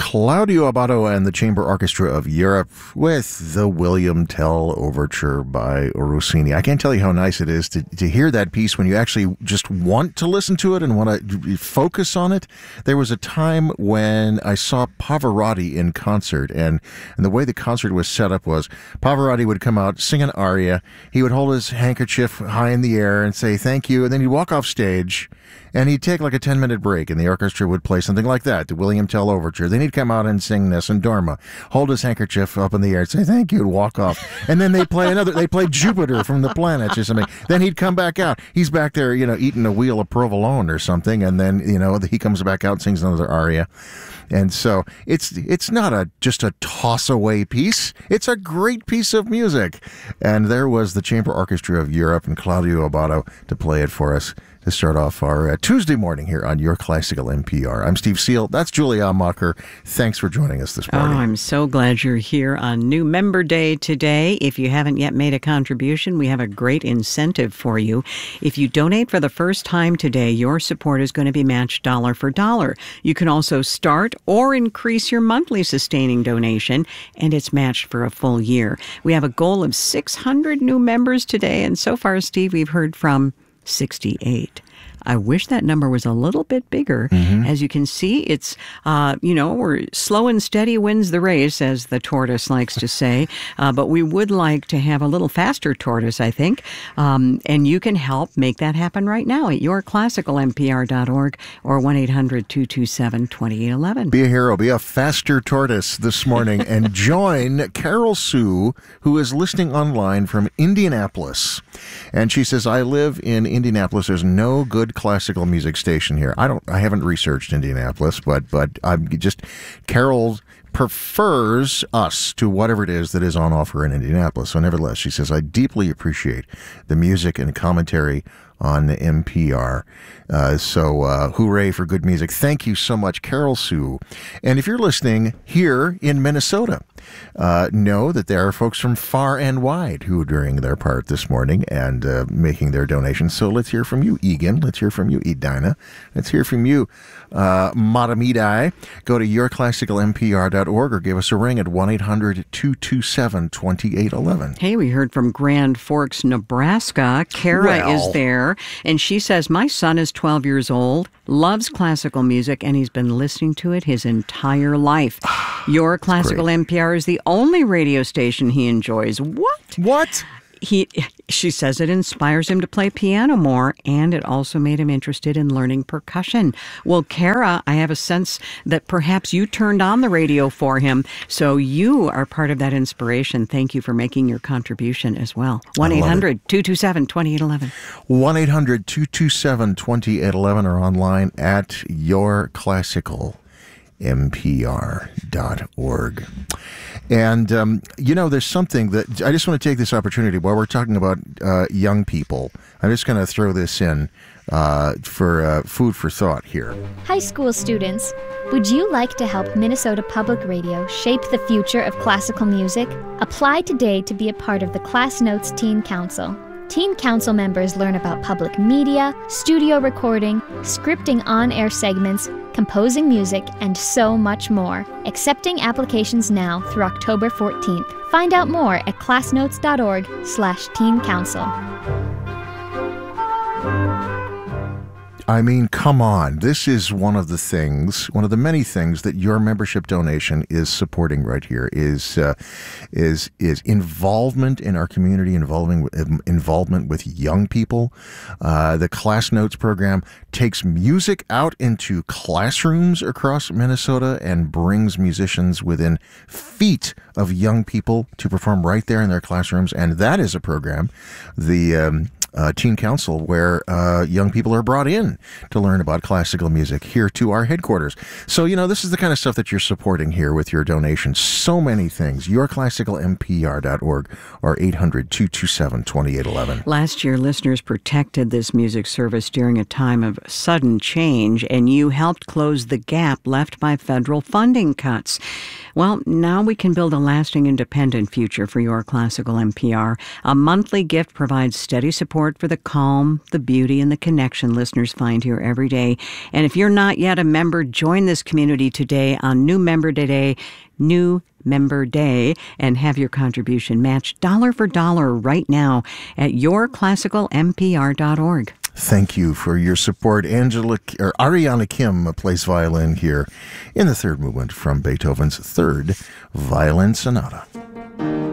Claudio Abbado and the Chamber Orchestra of Europe with the William Tell Overture by Rossini. I can't tell you how nice it is to hear that piece when you actually just want to listen to it and want to focus on it. There was a time when I saw Pavarotti in concert, and the way the concert was set up was Pavarotti would come out, sing an aria, he would hold his handkerchief high in the air and say thank you, and then he'd walk off stage and he'd take like a 10-minute break, and the orchestra would play something like that, the William Tell Overture. Then he'd come out and sing Nessun Dorma, hold his handkerchief up in the air, say thank you, and walk off. And then they play Jupiter from the Planets or something. Then he'd come back out. He's back there, eating a wheel of provolone or something, and then, he comes back out and sings another aria. And so it's not just a toss-away piece. It's a great piece of music. And there was the Chamber Orchestra of Europe and Claudio Abbado to play it for us to start off our Tuesday morning here on Your Classical NPR. I'm Steve Seal. That's Julie Amacher. Thanks for joining us this morning. Oh, I'm so glad you're here on New Member Day today. If you haven't yet made a contribution, we have a great incentive for you. If you donate for the first time today, your support is going to be matched dollar for dollar. You can also start or increase your monthly sustaining donation, and it's matched for a full year. We have a goal of 600 new members today, and so far, Steve, we've heard from 68. I wish that number was a little bit bigger. Mm-hmm. As you can see, it's, we're slow and steady wins the race, as the tortoise likes to say. But we would like to have a little faster tortoise, I think. And you can help make that happen right now at yourclassicalnpr.org or 1-800-227-2811. Be a hero. Be a faster tortoise this morning and join Carol Sue, who is listening online from Indianapolis. And she says, I live in Indianapolis. There's no good classical music station here. I haven't researched Indianapolis, but I'm just, Carol prefers us to whatever it is that is on offer in Indianapolis. So nevertheless, she says, I deeply appreciate the music and commentary on NPR. So hooray for good music. Thank you so much, Carol Sue. And if you're listening here in Minnesota, know that there are folks from far and wide who are doing their part this morning and making their donations. So let's hear from you, Egan. Let's hear from you, Edina. Let's hear from you, Matamidai. Go to yourclassicalnpr.org or give us a ring at 1-800-227-2811. Hey, we heard from Grand Forks, Nebraska. Kara is there, and she says, my son is 12 years old, loves classical music, and he's been listening to it his entire life. Your Classical NPR is the only radio station he enjoys. What? She says it inspires him to play piano more, and it also made him interested in learning percussion. Well, Kara, I have a sense that perhaps you turned on the radio for him, so you are part of that inspiration. Thank you for making your contribution as well. 1-800-227-2811. 1-800-227-2811 or online at yourclassicalnpr.org. And, there's something that I just want to take this opportunity while we're talking about young people. I'm just going to throw this in for food for thought here. High school students, would you like to help Minnesota Public Radio shape the future of classical music? Apply today to be a part of the Class Notes Teen Council. Teen Council members learn about public media, studio recording, scripting on-air segments, composing music, and so much more. Accepting applications now through October 14th. Find out more at classnotes.org/Teen Council. I mean, come on. This is one of the many things that your membership donation is supporting right here is involvement in our community, involvement with young people. The Class Notes program takes music out into classrooms across Minnesota and brings musicians within feet of young people to perform right there in their classrooms. And that is a program, the Teen Council, where young people are brought in to learn about classical music here to our headquarters. So, this is the kind of stuff that you're supporting here with your donation. So many things. yourclassicalnpr.org or 800-227-2811. Last year, listeners protected this music service during a time of sudden change, and you helped close the gap left by federal funding cuts. Well, now we can build a lasting independent future for Your Classical NPR. A monthly gift provides steady support support for the calm, the beauty, and the connection listeners find here every day. And if you're not yet a member, join this community today on New Member Day, and have your contribution matched dollar for dollar right now at yourclassicalmpr.org. Thank you for your support. Ariana Kim plays violin here in the third movement from Beethoven's Third Violin Sonata.